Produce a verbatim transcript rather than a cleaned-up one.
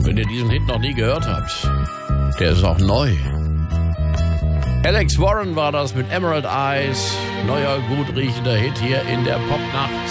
Wenn ihr diesen Hit noch nie gehört habt, der ist auch neu. Alex Warren war das mit Emerald Eyes. Neuer, gut riechender Hit hier in der Popnacht.